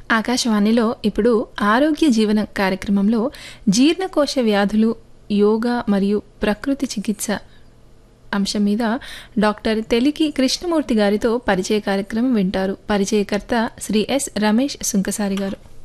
ఆకాశవాణిలో ఇప్పుడు ఆరోగ్య జీవనం కార్యక్రమంలో జీర్ణకోశ వ్యాధులు, యోగా మరియు ప్రకృతి చికిత్స అంశం మీద డాక్టర్ తెలికి కృష్ణమూర్తి గారితో పరిచయ కార్యక్రమం వింటారు. పరిచయకర్త శ్రీ ఎస్ రమేష్ సుంకసారి గారు.